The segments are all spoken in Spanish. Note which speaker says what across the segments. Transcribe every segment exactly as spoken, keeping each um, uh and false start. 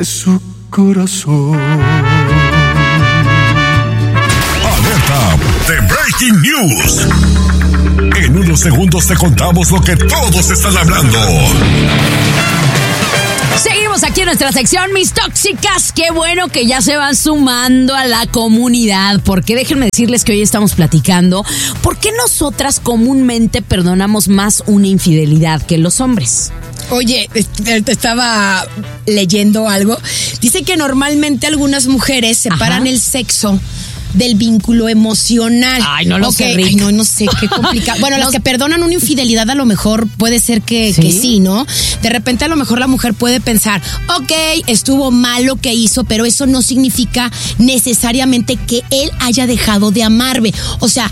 Speaker 1: de su corazón.
Speaker 2: Alerta de Breaking News. En unos segundos te contamos lo que todos están hablando.
Speaker 3: Seguimos aquí en nuestra sección, mis tóxicas. Qué bueno que ya se van sumando a la comunidad, porque déjenme decirles que hoy estamos platicando por qué nosotras comúnmente perdonamos más una infidelidad que los hombres.
Speaker 4: Oye, te estaba leyendo algo. Dice que normalmente algunas mujeres separan Ajá. el sexo del vínculo emocional.
Speaker 3: Ay, no lo
Speaker 4: okay.
Speaker 3: sé, Rick.
Speaker 4: Ay, no, no sé, qué complicado. Bueno, no. Las que perdonan una infidelidad a lo mejor puede ser que ¿Sí? que sí, ¿no? De repente a lo mejor la mujer puede pensar, ok, estuvo mal lo que hizo, pero eso no significa necesariamente que él haya dejado de amarme. O sea,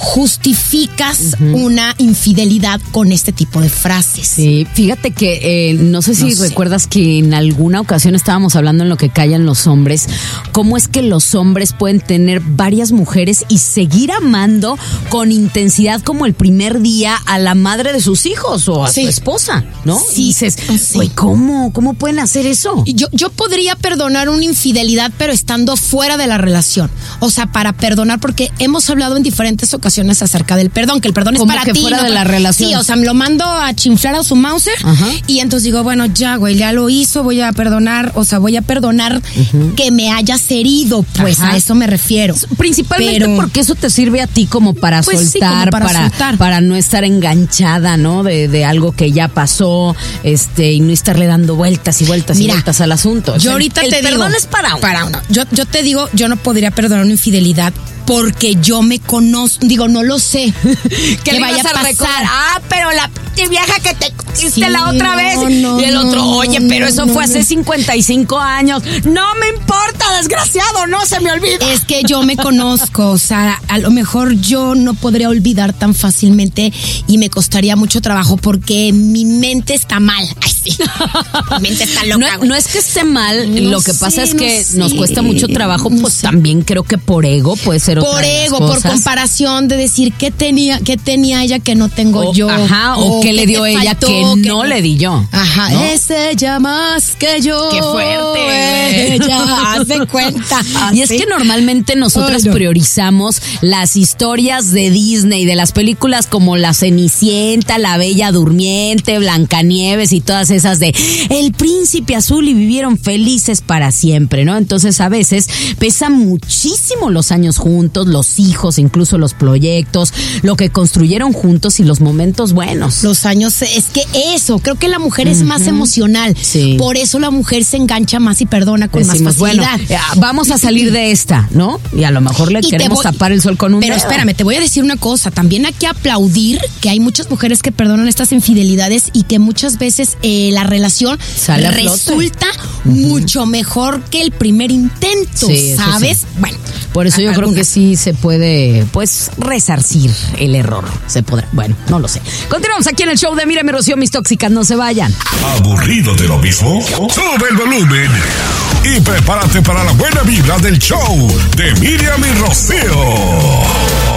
Speaker 4: justificas uh-huh. una infidelidad con este tipo de frases.
Speaker 3: Sí, fíjate que eh, no sé si no sé. recuerdas que en alguna ocasión estábamos hablando en lo que callan los hombres, cómo es que los hombres pueden tener varias mujeres y seguir amando con intensidad como el primer día a la madre de sus hijos o a sí. su esposa, ¿no?
Speaker 4: Sí.
Speaker 3: Y dices, güey, sí. ¿cómo? ¿Cómo pueden hacer eso?
Speaker 4: Yo, yo podría perdonar una infidelidad, pero estando fuera de la relación. O sea, para perdonar, porque hemos hablado en diferentes ocasiones acerca del perdón, que el perdón es para
Speaker 3: que
Speaker 4: ti.
Speaker 3: fuera
Speaker 4: no
Speaker 3: de la relación.
Speaker 4: Sí, o sea, me lo mando a chinflar a su Mauser Ajá. y entonces digo, bueno, ya, güey, ya lo hizo, voy a perdonar, o sea, voy a perdonar uh-huh. que me hayas herido, pues Ajá. a eso me refiero.
Speaker 3: Principalmente Pero, porque eso te sirve a ti como para pues soltar, sí, como para, para, soltar. para no estar enganchada, ¿no? De, de algo que ya pasó, este, y no estarle dando vueltas y vueltas
Speaker 4: Mira,
Speaker 3: y vueltas al asunto.
Speaker 4: Yo o sea, ahorita
Speaker 3: el
Speaker 4: te digo.
Speaker 3: El perdón es para uno.
Speaker 4: Para uno. Yo, yo te digo, yo no podría perdonar una infidelidad porque yo me conozco, digo, no lo sé.
Speaker 3: ¿Qué le vaya a pasar? Recordar? Ah, pero la vieja que te hiciste sí, la otra
Speaker 4: no,
Speaker 3: vez.
Speaker 4: No,
Speaker 3: y el otro,
Speaker 4: no,
Speaker 3: oye,
Speaker 4: no,
Speaker 3: pero eso
Speaker 4: no,
Speaker 3: fue
Speaker 4: no.
Speaker 3: hace cincuenta y cinco años. No me importa, desgraciado, no se me olvida.
Speaker 4: Es que yo me conozco, o sea, a lo mejor yo no podría olvidar tan fácilmente y me costaría mucho trabajo porque mi mente está mal. Ay, sí. Mi mente está loca,
Speaker 3: No, no es que esté mal,
Speaker 4: no
Speaker 3: lo que
Speaker 4: sé,
Speaker 3: pasa es
Speaker 4: no
Speaker 3: que
Speaker 4: sé,
Speaker 3: nos cuesta mucho trabajo,
Speaker 4: no
Speaker 3: pues
Speaker 4: sé.
Speaker 3: también creo que por ego puede ser otra
Speaker 4: Por
Speaker 3: de las
Speaker 4: ego,
Speaker 3: cosas.
Speaker 4: por comparación de decir qué tenía, qué tenía ella que no tengo
Speaker 3: o,
Speaker 4: yo.
Speaker 3: Ajá, o, o qué le dio ella faltó, que no que... le di yo.
Speaker 4: Ajá,
Speaker 3: ¿no?
Speaker 4: es ella más que yo.
Speaker 3: Qué fuerte.
Speaker 4: Ella, haz de cuenta.
Speaker 3: Y es que normalmente nosotras Ay, no. priorizamos las historias de Disney, de las películas como La Cenicienta, La Bella Durmiente, Blancanieves y todas esas de El Príncipe Azul y vivieron felices para siempre, ¿no? Entonces a veces pesa muchísimo los años juntos, los hijos, incluso los proyectos, lo que construyeron juntos y los momentos buenos.
Speaker 4: Los años, es que eso, creo que la mujer es uh-huh. más emocional.
Speaker 3: Sí.
Speaker 4: Por eso la mujer se engancha más y perdona con Decimos, más facilidad.
Speaker 3: Bueno, vamos a salir de esta, ¿no? Y a lo mejor le y queremos voy, tapar el sol con un
Speaker 4: Pero
Speaker 3: dedo.
Speaker 4: espérame, te voy a decir una cosa. También hay que aplaudir que hay muchas mujeres que perdonan estas infidelidades y que muchas veces eh, la relación
Speaker 3: Sale
Speaker 4: resulta uh-huh. mucho mejor que el primer intento,
Speaker 3: sí,
Speaker 4: ¿sabes?
Speaker 3: Sí.
Speaker 4: Bueno.
Speaker 3: Por eso yo
Speaker 4: algunas.
Speaker 3: creo que sí se puede, pues, resarcir el error. Se podrá. Bueno, no lo sé. Continuamos aquí en el show de Mírame, Rocío, mis tóxicas, no se vayan.
Speaker 2: ¿Aburrido de lo mismo? Sube el volumen y prepárate para la buena vibra del show de Miriam y Rocío.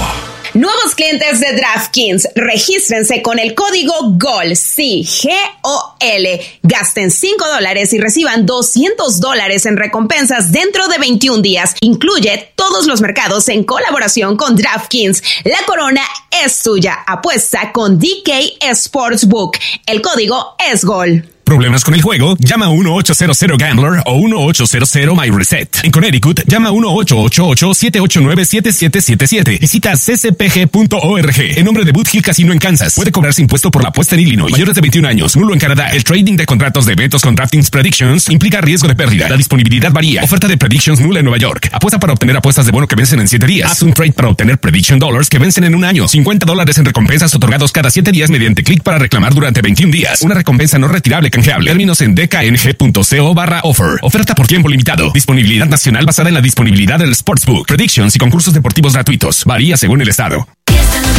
Speaker 5: Nuevos clientes de DraftKings, regístrense con el código GOL, sí, G O L. Gasten cinco dólares y reciban doscientos dólares en recompensas dentro de veintiún días. Incluye todos los mercados en colaboración con DraftKings. La corona es tuya. Apuesta con D K Sportsbook. El código es GOL.
Speaker 6: ¿Problemas con el juego? Llama a uno ocho cero cero Gambler o uno ocho cero cero My Reset. En Connecticut, llama a uno ocho ocho ocho siete ocho nueve siete siete siete siete. Visita c c p g punto org. En nombre de Boot Hill Casino en Kansas. Puede cobrarse impuesto por la apuesta en Illinois. Mayores de veintiún años. Nulo en Canadá. El trading de contratos de eventos con DraftKings Predictions implica riesgo de pérdida. La disponibilidad varía. Oferta de Predictions nula en Nueva York. Apuesta para obtener apuestas de bono que vencen en siete días. Haz un trade para obtener Prediction Dollars que vencen en un año. cincuenta dólares en recompensas otorgados cada siete días mediante clic para reclamar durante veintiún días. Una recompensa no retirable canjeable. Términos en d k n g punto co barra offer. Oferta por tiempo limitado. Disponibilidad nacional basada en la disponibilidad del Sportsbook. Predictions y concursos deportivos gratuitos. Varía según el estado.